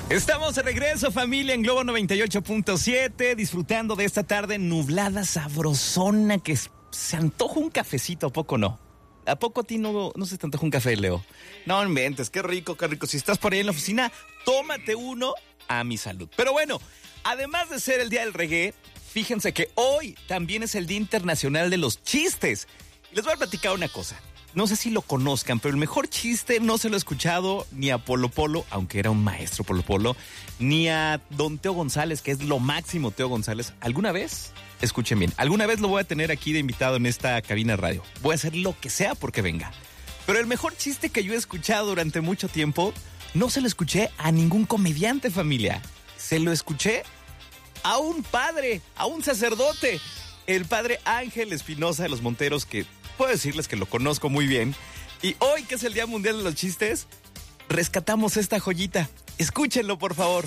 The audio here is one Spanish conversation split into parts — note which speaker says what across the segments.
Speaker 1: Estamos de regreso, familia, en Globo 98.7, disfrutando de esta tarde nublada, sabrosona, que se antoja un cafecito, ¿a poco no? ¿A poco a ti no se te antoja un café, Leo? No inventes, qué rico, qué rico. Si estás por ahí en la oficina, tómate uno a mi salud. Pero bueno, además de ser el Día del Reggae, fíjense que hoy también es el Día Internacional de los Chistes. Y les voy a platicar una cosa. No sé si lo conozcan, pero el mejor chiste no se lo he escuchado ni a Polo Polo, aunque era un maestro Polo Polo, ni a don Teo González, que es lo máximo Teo González. ¿Alguna vez? Escuchen bien, alguna vez lo voy a tener aquí de invitado en esta cabina de radio. Voy a hacer lo que sea porque venga. Pero el mejor chiste que yo he escuchado durante mucho tiempo, no se lo escuché a ningún comediante, familia. Se lo escuché a un padre, a un sacerdote, el padre Ángel Espinosa de los Monteros, que puedo decirles que lo conozco muy bien. Y hoy, que es el Día Mundial de los Chistes, rescatamos esta joyita. Escúchenlo, por favor.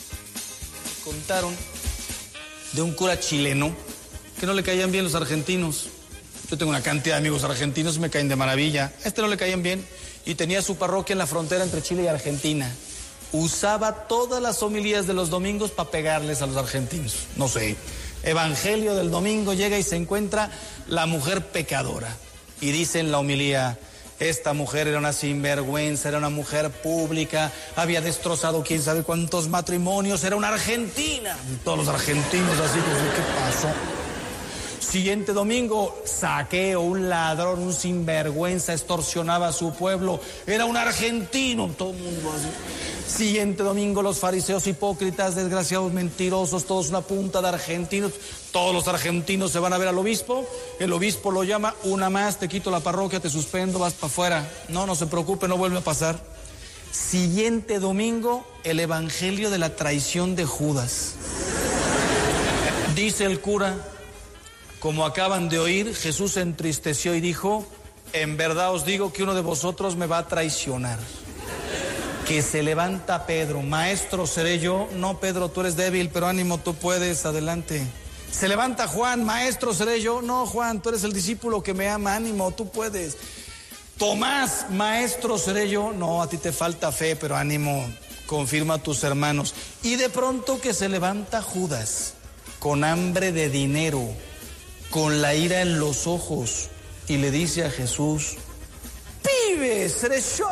Speaker 2: Contaron de un cura chileno que no le caían bien los argentinos. Yo tengo una cantidad de amigos argentinos y me caen de maravilla. A este no le caían bien y tenía su parroquia en la frontera entre Chile y Argentina. Usaba todas las homilías de los domingos para pegarles a los argentinos. No sé, Evangelio del domingo, llega y se encuentra la mujer pecadora. Y dice en la homilía: esta mujer era una sinvergüenza, era una mujer pública, había destrozado quién sabe cuántos matrimonios, era una argentina. Y todos los argentinos así, ¿qué pasó? Siguiente domingo, saqueo, un ladrón, un sinvergüenza, extorsionaba a su pueblo, era un argentino, todo el mundo así. Siguiente domingo, los fariseos hipócritas, desgraciados, mentirosos, todos una punta de argentinos. Todos los argentinos se van a ver al obispo, el obispo lo llama: una más, te quito la parroquia, te suspendo, vas para afuera. No se preocupe, no vuelve a pasar. Siguiente domingo, el evangelio de la traición de Judas. Dice el cura: como acaban de oír, Jesús se entristeció y dijo: en verdad os digo que uno de vosotros me va a traicionar. Que se levanta Pedro: maestro, ¿seré yo? No, Pedro, tú eres débil, pero ánimo, tú puedes, adelante. Se levanta Juan: maestro, ¿seré yo? No, Juan, tú eres el discípulo que me ama, ánimo, tú puedes. Tomás: maestro, ¿seré yo? No, a ti te falta fe, pero ánimo, confirma a tus hermanos. Y de pronto que se levanta Judas, con hambre de dinero, con la ira en los ojos, y le dice a Jesús: ¡pibe, seré yo!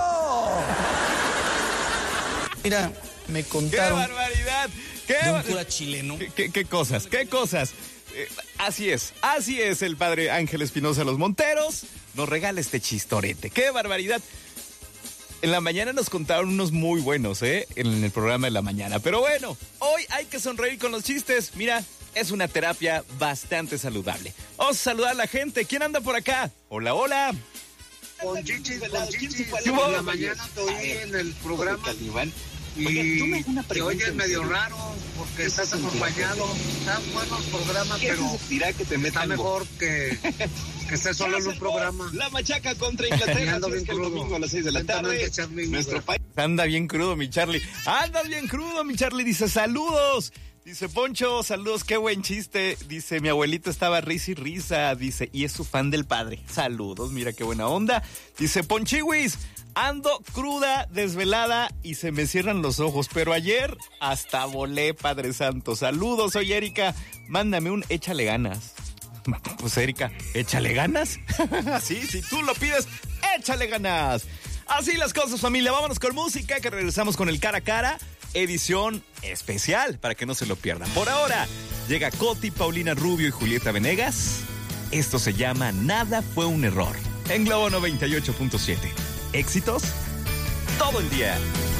Speaker 2: Mira, me contaron...
Speaker 1: ¡Qué barbaridad!
Speaker 2: De un cura chileno.
Speaker 1: ¿Qué cosas? Así es el padre Ángel Espinosa de los Monteros. Nos regala este chistorete. ¡Qué barbaridad! En la mañana nos contaron unos muy buenos, en el programa de la mañana. Pero bueno, hoy hay que sonreír con los chistes. Mira, es una terapia bastante saludable. Vamos a saludar a la gente. ¿Quién anda por acá? Hola, hola.
Speaker 3: Con Chichi, en la mañana te oí en el programa y te oyes medio raro porque estás acompañado. Están buenos los programas, pero está mejor que estés solo en un programa.
Speaker 1: La machaca contra Inglaterra,
Speaker 3: ando bien crudo.
Speaker 1: Domingo a las 6 de la tarde. Nuestro país anda bien crudo, mi Charlie. Andas bien crudo, mi Charlie. Dice: saludos. Dice Poncho: saludos, qué buen chiste. Dice: mi abuelito estaba risa y risa. Dice: y es su fan del padre. Saludos, mira qué buena onda. Dice Ponchiwis: ando cruda, desvelada y se me cierran los ojos, pero ayer hasta volé, Padre Santo. Saludos, soy Erika. Mándame un échale ganas. Pues Erika, ¿échale ganas? Sí, si tú lo pides, échale ganas. Así las cosas, familia. Vámonos con música, que regresamos con el cara a cara, edición especial, para que no se lo pierdan. Por ahora, llega Coti, Paulina Rubio y Julieta Venegas. Esto se llama Nada fue un error. En Globo 98.7. Éxitos todo el día.